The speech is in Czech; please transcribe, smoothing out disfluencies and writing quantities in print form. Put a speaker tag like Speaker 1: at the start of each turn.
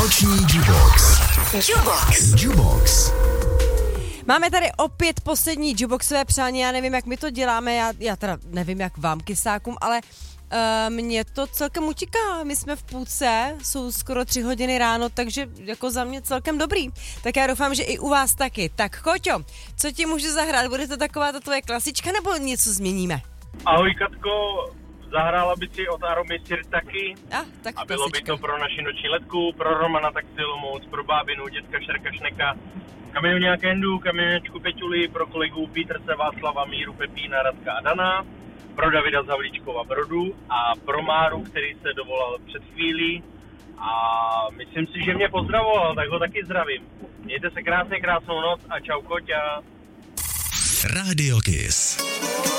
Speaker 1: Noční Jukebox. Jukebox.
Speaker 2: Máme tady opět poslední jukeboxové přání, já nevím, jak my to děláme, já teda nevím, jak vám, kysákům, ale mě to celkem utíká, my jsme v půlce, jsou skoro 3 hodiny ráno, takže jako za mě celkem dobrý. Tak já doufám, že i u vás taky. Tak Choťo, co ti můžu zahrát, bude to taková ta tvoje klasička, nebo něco změníme?
Speaker 3: Ahoj Katko, zahrála by si od Aromy Sirtaky
Speaker 2: Tak
Speaker 3: a bylo by to pro naši noční letku, pro Romana Taxi Olomouc, pro bábinu, dětka Šerka Šneka, Kamioňák Endu, Kamioňačku Peťuli, pro kolegu Pítrce, Václava, Míru, Pepína, Radka a Dana, pro Davida Zavlíčkova Brodu a pro Máru, který se dovolal před chvílí a myslím si, že mě pozdravoval, tak ho taky zdravím. Mějte se krásně, krásnou noc a čau Koťa.
Speaker 1: Radio Kiss.